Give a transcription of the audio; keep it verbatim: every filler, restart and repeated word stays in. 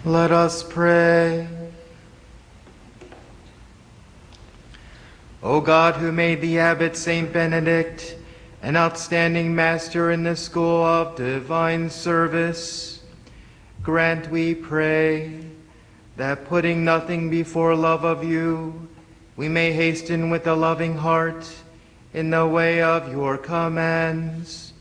Let us pray. O God, who made the abbot Saint Benedict an outstanding master in the school of divine service, grant, we pray, that putting nothing before love of you, we may hasten with a loving heart in the way of your commands.